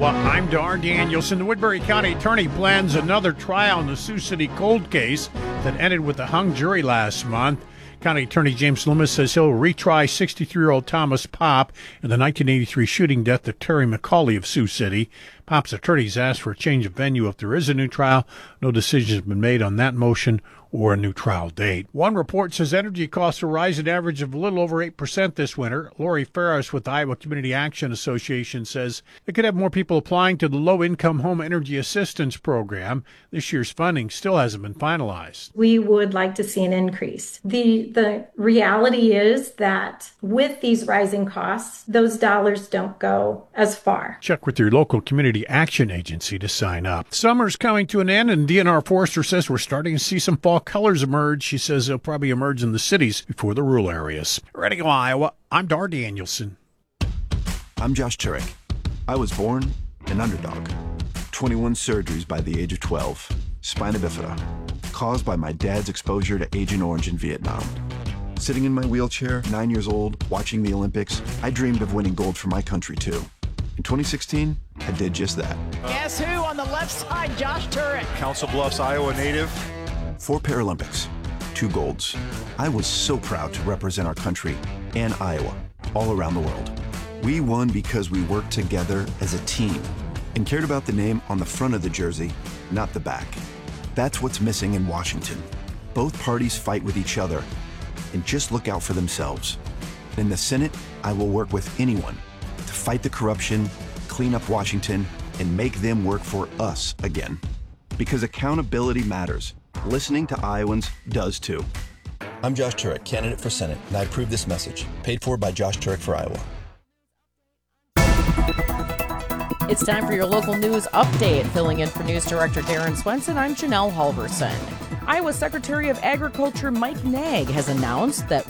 Iowa. I'm Dar Danielson. The Woodbury County Attorney plans another trial in the Sioux City cold case that ended with a hung jury last month. County Attorney James Loomis says he'll retry 63-year-old Thomas Popp in the 1983 shooting death of Terry McCauley of Sioux City. Popp's attorneys asked for a change of venue if there is a new trial. No decision has been made on that motion or a new trial date. One report says energy costs will rise an average of a little over 8% this winter. Lori Ferris with the Iowa Community Action Association says it could have more people applying to the Low-Income Home Energy Assistance Program. This year's funding still hasn't been finalized. We would like to see an increase. The reality is that with these rising costs, those dollars don't go as far. Check with your local community action agency to sign up. Summer's coming to an end, and DNR Forester says we're starting to see some fall colors emerge. She says they'll probably emerge in the cities before the rural areas. Ready to go, Iowa. I'm Dar Danielson. I'm Josh Turek. I was born an underdog. 21 surgeries by the age of 12. Spina bifida, caused by my dad's exposure to Agent Orange in Vietnam. Sitting in my wheelchair, 9 years old, watching the Olympics, I dreamed of winning gold for my country too. In 2016, I did just that. Guess who on the left side? Josh Turek. Council Bluffs, Iowa native. 4 Paralympics, 2 golds. I was so proud to represent our country and Iowa all around the world. We won because we worked together as a team and cared about the name on the front of the jersey, not the back. That's what's missing in Washington. Both parties fight with each other and just look out for themselves. In the Senate, I will work with anyone to fight the corruption, clean up Washington, and make them work for us again. Because accountability matters. Listening to Iowans does too. I'm Josh Turek, candidate for Senate, and I approve this message. Paid for by Josh Turek for Iowa. It's time for your local news update. Filling in for News Director Darren Swenson, I'm Janelle Halverson. Iowa Secretary of Agriculture Mike Nag has announced that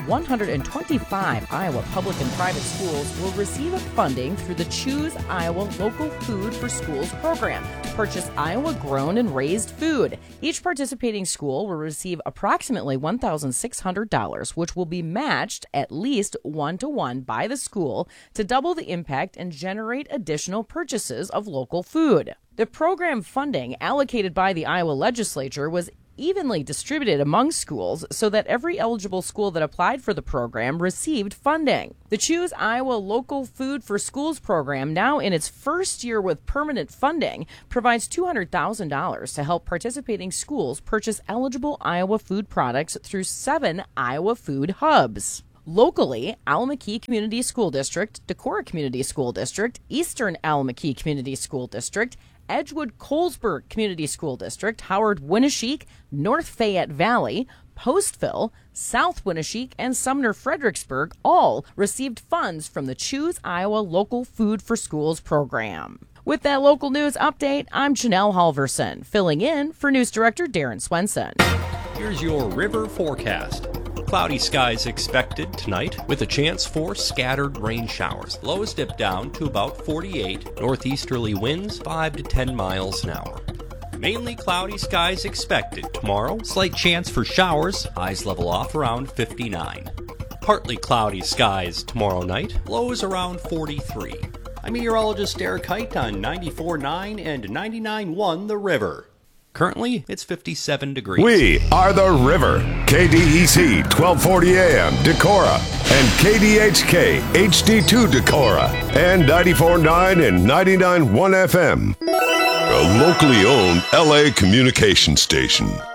125 Iowa public and private schools will receive funding through the Choose Iowa Local Food for Schools program to purchase Iowa-grown and raised food. Each participating school will receive approximately $1,600, which will be matched at least 1-to-1 by the school to double the impact and generate additional purchases of local food. The program funding allocated by the Iowa legislature was evenly distributed among schools so that every eligible school that applied for the program received funding. The Choose Iowa Local Food for Schools program, now in its first year with permanent funding, provides $200,000 to help participating schools purchase eligible Iowa food products through 7 Iowa food hubs. Locally, Allamakee Community School District, Decorah Community School District, Eastern Allamakee Community School District, Edgewood-Colesburg Community School District, Howard-Winneshiek, North Fayette Valley, Postville, South Winneshiek, and Sumner-Fredericksburg all received funds from the Choose Iowa Local Food for Schools program. With that local news update, I'm Janelle Halverson, filling in for News Director Darren Swenson. Here's your river forecast. Cloudy skies expected tonight with a chance for scattered rain showers. Lows dip down to about 48. Northeasterly winds 5 to 10 miles an hour. Mainly cloudy skies expected tomorrow. Slight chance for showers. Highs level off around 59. Partly cloudy skies tomorrow night. Lows around 43. I'm meteorologist Eric Height on 94.9 and 99.1 The River. Currently, it's 57 degrees. We are The River. KDEC 1240 AM Decorah and KDHK HD2 Decorah and 94.9 and 99.1 FM. A locally owned LA communication station.